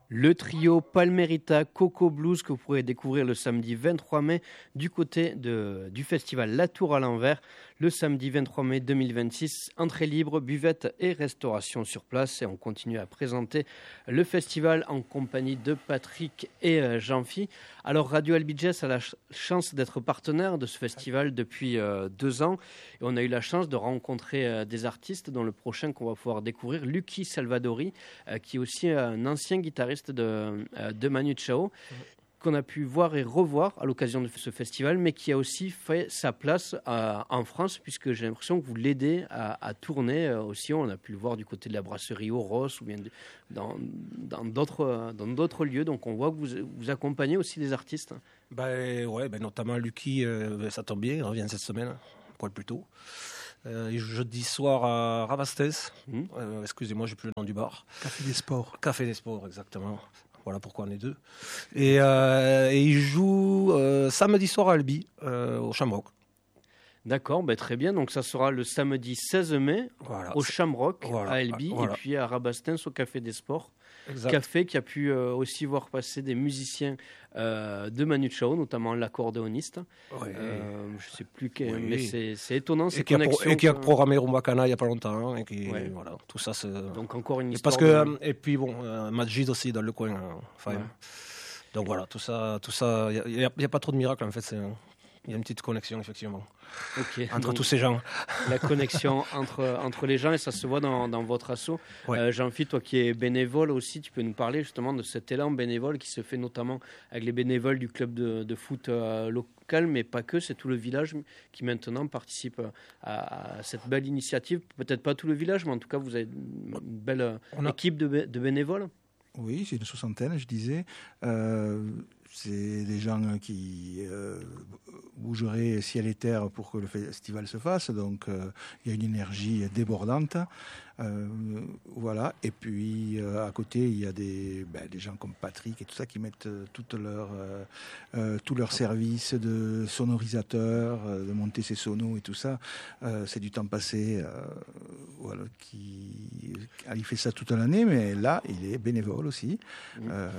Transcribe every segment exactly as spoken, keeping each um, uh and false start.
Le trio Palmerita Coco Blues que vous pourrez découvrir le samedi vingt-trois mai du côté de, du festival La Tour à l'envers. Le samedi vingt-trois mai deux mille vingt-six, entrée libre, buvette et restauration sur place. Et on continue à présenter le festival en compagnie de Patrick et euh, Jean-Phi. Alors Radio Albi Jazz a la ch- chance d'être partenaire de ce festival depuis euh, deux ans. Et on a eu la chance de rencontrer euh, des artistes dont le prochain qu'on va pouvoir découvrir, Lucky Salvadori, euh, qui est aussi un ancien guitariste de, euh, de Manu Chao. Mmh. Qu'on a pu voir et revoir à l'occasion de ce festival, mais qui a aussi fait sa place à, en France, puisque j'ai l'impression que vous l'aidez à, à tourner euh, aussi. On a pu le voir du côté de la brasserie Oros ou bien de, dans, dans, d'autres, dans d'autres lieux. Donc on voit que vous, vous accompagnez aussi des artistes. Ben, ouais, ben, notamment Lucky, euh, ça tombe bien, il revient cette semaine, un poil plus tôt. Euh, jeudi soir à Rabastès, mmh. euh, excusez-moi, j'ai plus le nom du bar. Café des Sports. Café des Sports, exactement. Voilà pourquoi on est deux. Et, euh, et il joue euh, samedi soir à Albi, euh, au Shamrock. D'accord, ben très bien. Donc ça sera le samedi seize mai voilà, au Shamrock voilà, à Albi voilà. Et puis à Rabastens au Café des Sports. Exact. Café qui a pu euh, aussi voir passer des musiciens euh, de Manu Chao, notamment l'accordéoniste. Oui. Euh, je ne sais plus, quel, oui. mais c'est, c'est étonnant ces et connexions. Qui a pro, et qui a que... programmé Rumbacana il n'y a pas longtemps. Et qui, ouais. voilà, tout ça, c'est... Donc encore une histoire. Parce que, de... Et puis bon, euh, Majid aussi dans le coin. Enfin, ouais. Donc voilà, tout ça, tout ça, il n'y a, a, a pas trop de miracles en fait. C'est... Il y a une petite connexion, effectivement, okay, entre tous ces gens. La connexion entre, entre les gens, et ça se voit dans, dans votre asso. Ouais. Euh, Jean-Phi, toi qui es bénévole aussi, tu peux nous parler justement de cet élan bénévole qui se fait notamment avec les bénévoles du club de, de foot euh, local, mais pas que, c'est tout le village qui maintenant participe à, à cette belle initiative. Peut-être pas tout le village, mais en tout cas, vous avez une belle a... équipe de, de bénévoles. Oui, c'est une soixantaine, je disais. Euh, c'est des gens qui euh, bougeraient ciel et terre pour que le festival se fasse. Donc, euh, il y a une énergie débordante. Euh, voilà. Et puis, euh, à côté, il y a des, ben, des gens comme Patrick et tout ça qui mettent euh, toute leur, euh, euh, tout leur service de sonorisateur, euh, de monter ses sonos et tout ça. Euh, c'est du temps passé. Euh, voilà, qui, il fait ça toute l'année, mais là, il est bénévole aussi. Mmh. Euh,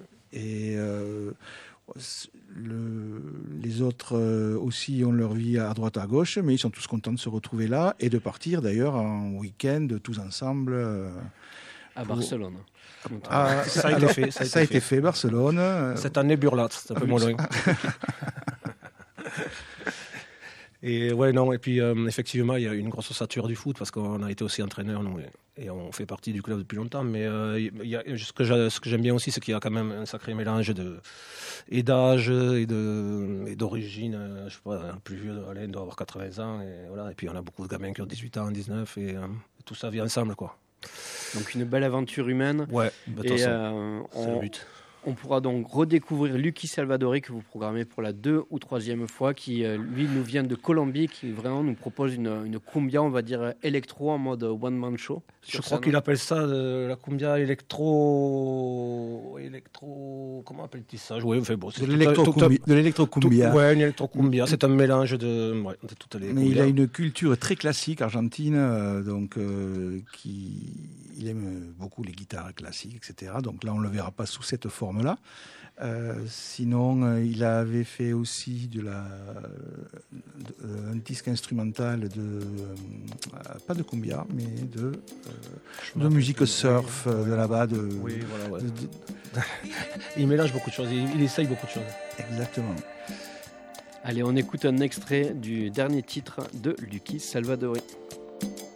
et euh, le, les autres euh, aussi ont leur vie à droite à gauche, mais ils sont tous contents de se retrouver là et de partir d'ailleurs en week-end tous ensemble euh, à pour... Barcelone. Ah, ça a été fait. Ça a, ça a été, été fait, fait Barcelone. Cette année Burlat, c'est un peu moins loin. Et ouais, non, et puis euh, effectivement, il y a une grosse ossature du foot parce qu'on a été aussi entraîneur, nous, et, et on fait partie du club depuis longtemps. Mais euh, il y a, ce, que ce que j'aime bien aussi, c'est qu'il y a quand même un sacré mélange de, et d'âge et, de, et d'origine. Je sais pas, le plus vieux, Alain doit avoir quatre-vingts ans, et, voilà, et puis on a beaucoup de gamins qui ont dix-huit ans, dix-neuf, et euh, tout ça vit ensemble, quoi. Donc une belle aventure humaine. Ouais, bah, et euh, c'est on... le but. On pourra donc redécouvrir Lucky Salvadori que vous programmez pour la deux ou troisième fois, qui euh, lui nous vient de Colombie, qui vraiment nous propose une, une cumbia, on va dire électro en mode one man show. Je crois qu'il appelle ça de la cumbia électro, électro, comment appelle-t-il ça? Oui, enfin, bon, c'est de l'électro-cumbia. De l'électro-cumbia. Ouais, une électro-cumbia. C'est un mélange de, ouais, de toutes les. Mais cumbias. Il a une culture très classique argentine, euh, donc euh, qui, il aime beaucoup les guitares classiques, et cetera. Donc là, on le verra pas sous cette forme. Là. Euh, sinon, euh, il avait fait aussi de la, de, euh, un disque instrumental de, euh, pas de cumbia, mais de, euh, de musique surf euh, de là-bas. De, oui, voilà, ouais. de, de... il mélange beaucoup de choses, il, il essaye beaucoup de choses. Exactement. Allez, on écoute un extrait du dernier titre de Lucky Salvadori.